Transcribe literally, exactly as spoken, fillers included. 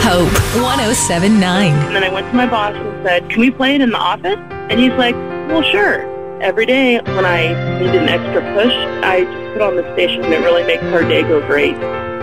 Hope one oh seven point nine. And then I went to my boss and said, can we play it in the office? And he's like, well, sure. Every day when I need an extra push, I just put on the station and it really makes our day go great.